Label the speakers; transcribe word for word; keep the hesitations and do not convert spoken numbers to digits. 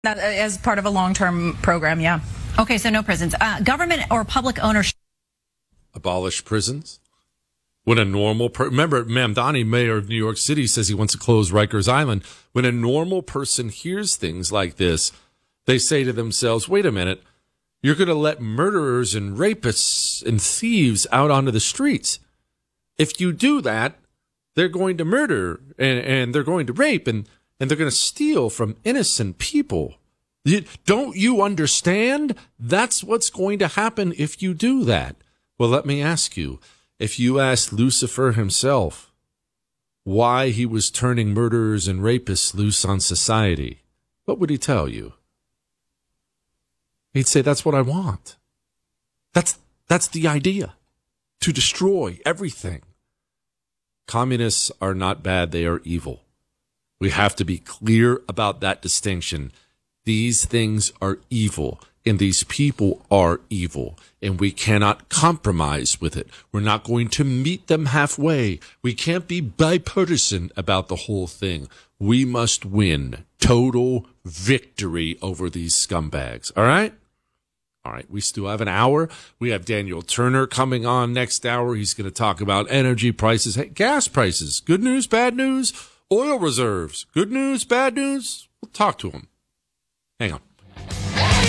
Speaker 1: That as part of a long-term program, yeah.
Speaker 2: Okay, so no prisons. Uh, government or public ownership.
Speaker 3: Abolish prisons? When a normal per- remember, Mamdani, mayor of New York City, says he wants to close Rikers Island. When a normal person hears things like this, they say to themselves, wait a minute, you're going to let murderers and rapists and thieves out onto the streets. If you do that, they're going to murder and, and they're going to rape and, and they're going to steal from innocent people. You, don't you understand? That's what's going to happen if you do that. Well, let me ask you, if you asked Lucifer himself why he was turning murderers and rapists loose on society, what would he tell you? He'd say, that's what I want. That's, that's the idea, to destroy everything. Communists are not bad, they are evil. We have to be clear about that distinction. These things are evil, and these people are evil, and we cannot compromise with it. We're not going to meet them halfway. We can't be bipartisan about the whole thing. We must win total victory over these scumbags. All right? All right, we still have an hour. We have Daniel Turner coming on next hour. He's going to talk about energy prices, hey, gas prices. Good news, bad news, oil reserves. Good news, bad news. We'll talk to him. Hang on.